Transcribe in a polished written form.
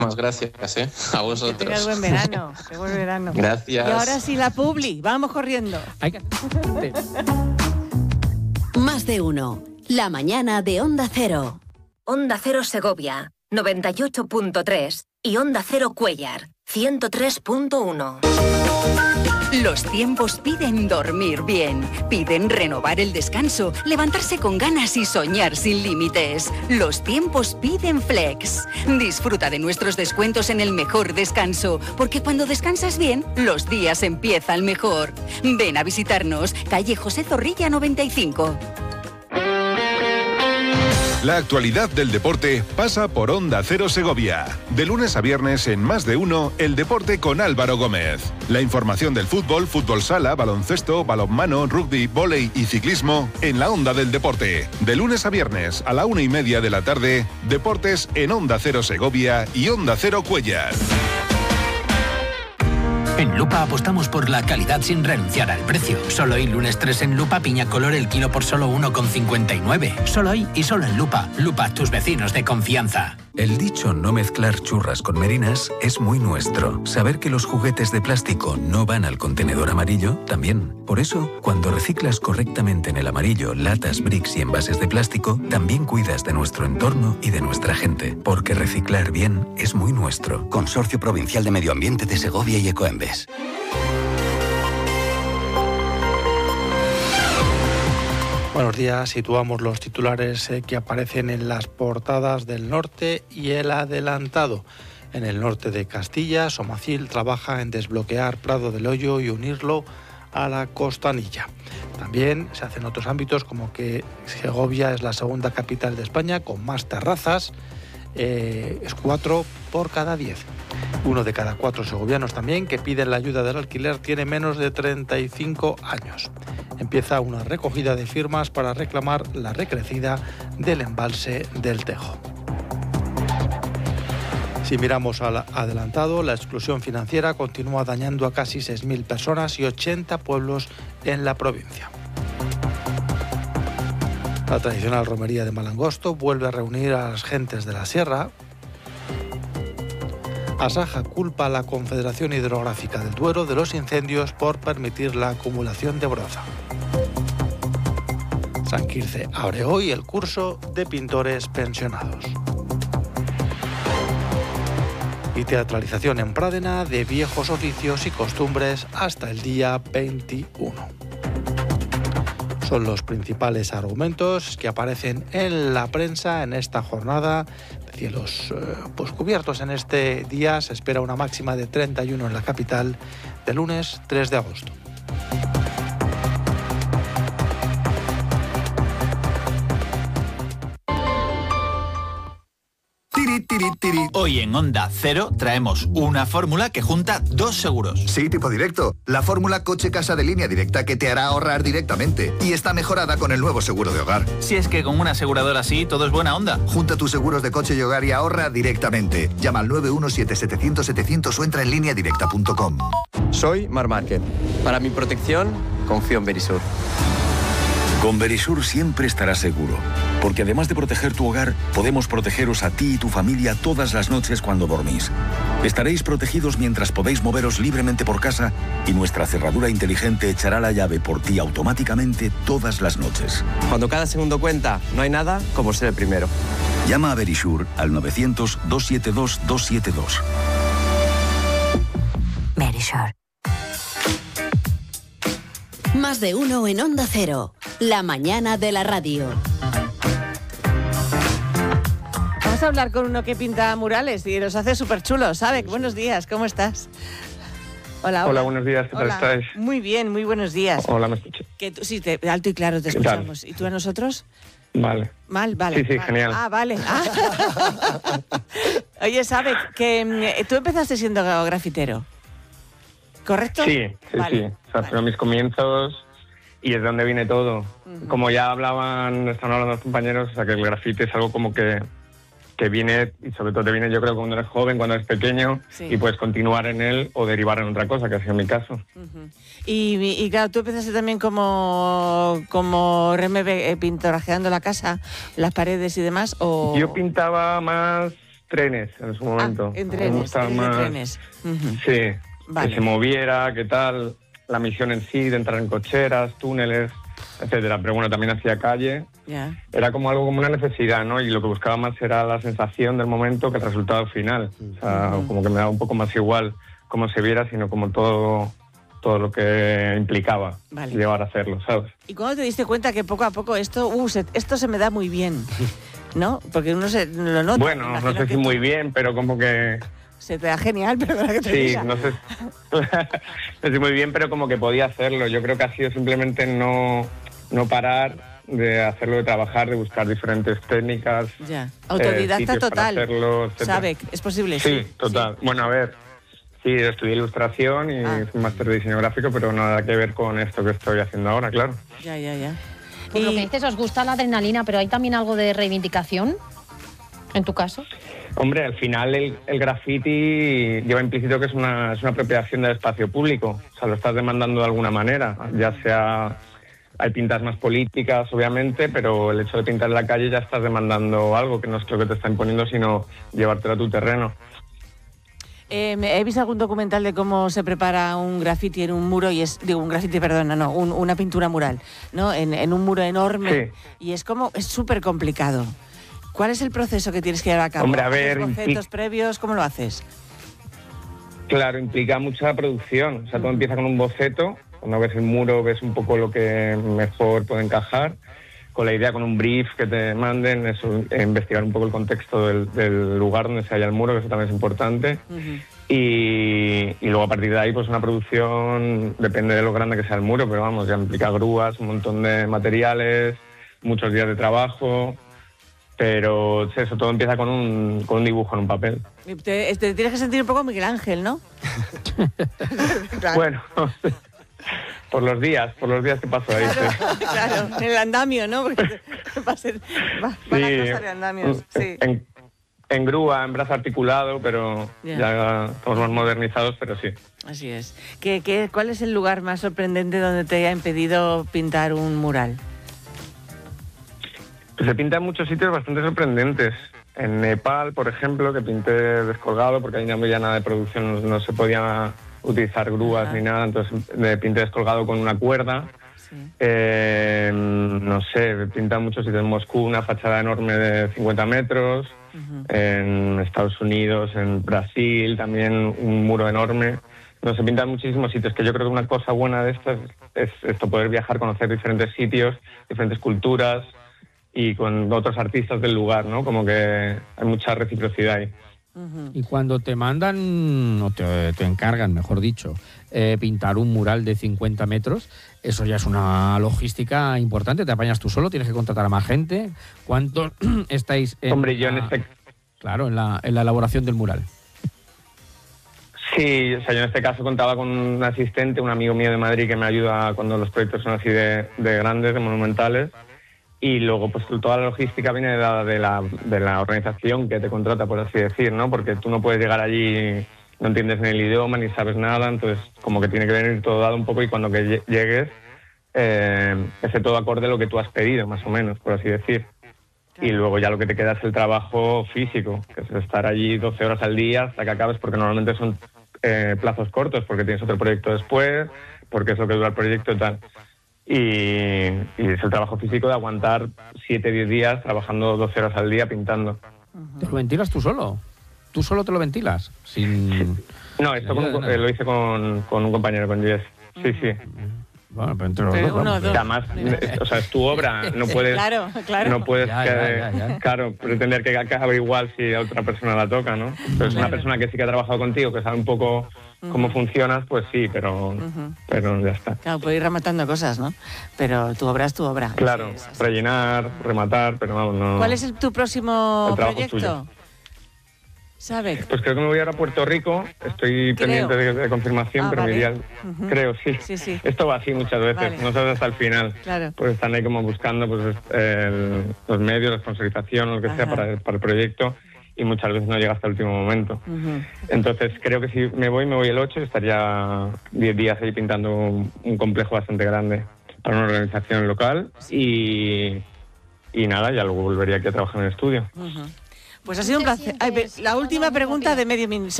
Muchísimas gracias, a vosotros. Que tengas buen verano, qué buen verano. Gracias. Y ahora sí la publi, vamos corriendo. Más de uno. La mañana de Onda Cero. Onda Cero Segovia, 98.3 y Onda Cero Cuéllar, 103.1. Los tiempos piden dormir bien, piden renovar el descanso, levantarse con ganas y soñar sin límites. Los tiempos piden Flex. Disfruta de nuestros descuentos en el mejor descanso, porque cuando descansas bien, los días empiezan mejor. Ven a visitarnos, calle José Zorrilla 95. La actualidad del deporte pasa por Onda Cero Segovia. De lunes a viernes en Más de Uno, el deporte con Álvaro Gómez. La información del fútbol, fútbol sala, baloncesto, balonmano, rugby, vóley y ciclismo en la Onda del Deporte. De lunes a viernes a la 1:30 de la tarde, deportes en Onda Cero Segovia y Onda Cero Cuéllar. En Lupa apostamos por la calidad sin renunciar al precio. Solo hoy, lunes 3 en Lupa, piña color el kilo por solo 1,59. Solo hoy y solo en Lupa. Lupa, tus vecinos de confianza. El dicho no mezclar churras con merinas es muy nuestro. Saber que los juguetes de plástico no van al contenedor amarillo, también. Por eso, cuando reciclas correctamente en el amarillo latas, bricks y envases de plástico, también cuidas de nuestro entorno y de nuestra gente. Porque reciclar bien es muy nuestro. Consorcio Provincial de Medio Ambiente de Segovia y Ecoembes. Buenos días, situamos los titulares que aparecen en las portadas del Norte y el adelantado. En el norte de Castilla, Somacil trabaja en desbloquear Prado del Hoyo y unirlo a la Costanilla. También se hacen otros ámbitos, como que Segovia es la segunda capital de España con más terrazas, es 4 por cada 10. 1 de cada 4 segovianos también que piden la ayuda del alquiler tiene menos de 35 años. Empieza una recogida de firmas para reclamar la recrecida del embalse del Tejo. Si miramos al adelantado, la exclusión financiera continúa dañando a casi 6.000 personas y 80 pueblos en la provincia. La tradicional romería de Malangosto vuelve a reunir a las gentes de la sierra. Asaja culpa a la Confederación Hidrográfica del Duero de los incendios por permitir la acumulación de broza. San Quirce abre hoy el curso de pintores pensionados. Y teatralización en Pradena de viejos oficios y costumbres hasta el día 21. Son los principales argumentos que aparecen en la prensa en esta jornada. Cielos cubiertos en este día. Se espera una máxima de 31 en la capital de lunes 3 de agosto. Hoy en Onda Cero traemos una fórmula que junta dos seguros. Sí, tipo directo. La fórmula coche-casa de Línea Directa que te hará ahorrar directamente. Y está mejorada con el nuevo seguro de hogar. Si es que con una aseguradora así todo es buena onda. Junta tus seguros de coche y hogar y ahorra directamente. Llama al 917-700-700 o entra en lineadirecta.com. Soy Mar Márquez. Para mi protección, confío en Verisur. Con Verisur siempre estarás seguro, porque además de proteger tu hogar, podemos protegeros a ti y tu familia todas las noches cuando dormís. Estaréis protegidos mientras podéis moveros libremente por casa y nuestra cerradura inteligente echará la llave por ti automáticamente todas las noches. Cuando cada segundo cuenta, no hay nada como ser el primero. Llama a Verisur al 900-272-272. Verisur. Más de uno en Onda Cero. La mañana de la radio. Vamos a hablar con uno que pinta murales y los hace súper chulos. ¿Sabe? Buenos días, ¿cómo estás? Hola, hola. Hola, buenos días, ¿qué tal estáis? Muy bien, muy buenos días. Hola, ¿me escuchas? Sí, alto y claro te escuchamos. ¿Y tú a nosotros? Vale. Vale. Sí, vale. genial. Ah, vale. Oye, ¿sabes que tú empezaste siendo grafitero? ¿Correcto? Sí. Vale. O sea, fueron mis comienzos y es de donde viene todo. Como ya estaban hablando los compañeros, o sea, que el grafite es algo como que viene, y sobre todo te viene, yo creo, cuando eres joven, cuando eres pequeño, y puedes continuar en él o derivar en otra cosa, que ha sido mi caso. Y claro, tú empezaste también como pintorajeando la casa, las paredes y demás, ¿o...? Yo pintaba más trenes en su momento. En trenes, me gustaba más, trenes. Sí, Vale. que se moviera, qué tal, la misión en sí de entrar en cocheras, túneles, etcétera. Pero bueno, también hacía calle. Ya. Era como algo como una necesidad, ¿no? Y lo que buscaba más era la sensación del momento que el resultado final. O sea, como que me daba un poco más igual cómo se viera, sino como todo lo que implicaba llevar a hacerlo, ¿sabes? ¿Y cuándo te diste cuenta que poco a poco esto se me da muy bien? ¿No? Porque uno lo nota. Bueno, no sé si muy bien, pero como que... Se te da genial, pero que te sí, diga. no sé muy bien, pero como que podía hacerlo. Yo creo que ha sido simplemente no parar de hacerlo, de trabajar, de buscar diferentes técnicas. Ya. Autodidacta total. Sabe, es posible. Sí, total. Sí. Bueno, a ver, sí, estudié ilustración y hice un máster de diseño gráfico, pero nada que ver con esto que estoy haciendo ahora, claro. Ya. Por lo que dices, os gusta la adrenalina, pero ¿hay también algo de reivindicación en tu caso? Hombre, al final el graffiti lleva implícito que es una apropiación del espacio público. O sea, lo estás demandando de alguna manera. Ya sea, hay pintas más políticas, obviamente, pero el hecho de pintar en la calle ya estás demandando algo que no es lo que te está imponiendo, sino llevártelo a tu terreno. He visto algún documental de cómo se prepara un graffiti en un muro una pintura mural, ¿no? En un muro enorme. Sí. Y es súper complicado. ¿Cuál es el proceso que tienes que llevar a cabo? Hombre, a ver, bocetos previos, ¿cómo lo haces? Claro, implica mucha producción. O sea, todo empieza con un boceto. Cuando ves el muro, ves un poco lo que mejor puede encajar. Con la idea, con un brief que te manden, eso, investigar un poco el contexto del lugar donde se halla el muro, que eso también es importante. Y luego a partir de ahí, pues una producción, depende de lo grande que sea el muro, pero vamos, ya implica grúas, un montón de materiales, muchos días de trabajo. Pero eso todo empieza con un dibujo en un papel. Te tienes que sentir un poco Miguel Ángel, ¿no? Claro. Bueno, por los días que paso ahí. Claro, en el andamio, ¿no? Porque van a pasar de andamios. Sí. En grúa, en brazo articulado, pero ya estamos más modernizados, pero sí. Así es. ¿Cuál es el lugar más sorprendente donde te haya impedido pintar un mural? Se pinta en muchos sitios bastante sorprendentes. En Nepal, por ejemplo, que pinté descolgado, porque ahí no había nada de producción, no se podía utilizar grúas ni nada, entonces me pinté descolgado con una cuerda. Sí. No sé, pinté en muchos sitios. En Moscú, una fachada enorme de 50 metros. En Estados Unidos, en Brasil, también un muro enorme. No, se pinta en muchísimos sitios, que yo creo que una cosa buena de esto es esto, poder viajar, conocer diferentes sitios, diferentes culturas, y con otros artistas del lugar, ¿no? Como que hay mucha reciprocidad ahí. Y cuando te mandan, o te encargan, mejor dicho, pintar un mural de 50 metros, eso ya es una logística importante. ¿Te apañas tú solo? ¿Tienes que contratar a más gente? ¿Cuántos estáis en la elaboración del mural? Sí, o sea, yo en este caso contaba con un asistente, un amigo mío de Madrid que me ayuda cuando los proyectos son así de grandes, de monumentales. Y luego, pues toda la logística viene dada de la organización que te contrata, por así decir, ¿no? Porque tú no puedes llegar allí, no entiendes ni el idioma, ni sabes nada, entonces como que tiene que venir todo dado un poco y cuando que llegues, ese todo acorde a lo que tú has pedido, más o menos, por así decir. Y luego ya lo que te queda es el trabajo físico, que es estar allí 12 horas al día hasta que acabes, porque normalmente son plazos cortos, porque tienes otro proyecto después, porque es lo que dura el proyecto y tal. Y es el trabajo físico de aguantar 7-10 días trabajando 12 horas al día pintando. ¿Te lo ventilas tú solo? ¿Tú solo te lo ventilas? Sin... No, esto lo hice con un compañero, con Jess. Sí. Bueno, pero entre los dos. Además, o sea, es tu obra, no puedes, no puedes claro, pretender que acabe igual si a otra persona la toca, ¿no? Pero es una persona que sí que ha trabajado contigo, que sabe un poco cómo funcionas, pues sí, pero ya está. Claro, puedes ir rematando cosas, ¿no? Pero tu obra es tu obra. Claro, rellenar, rematar, pero vamos, no... ¿Cuál es tu próximo proyecto? ¿Sabe? Pues creo que me voy ahora a Puerto Rico. Estoy pendiente de confirmación, pero me iría... Creo, sí. Esto va así muchas veces, no sabes hasta el final. Claro. Pues están ahí como buscando pues los medios, la sponsorización, lo que sea para el proyecto, y muchas veces no llega hasta el último momento. Entonces creo que si me voy el 8, estaría 10 días ahí pintando un complejo bastante grande para una organización local y nada, ya luego volvería aquí a trabajar en el estudio. Pues ha sido un placer. Ay, la última pregunta de medio minuto.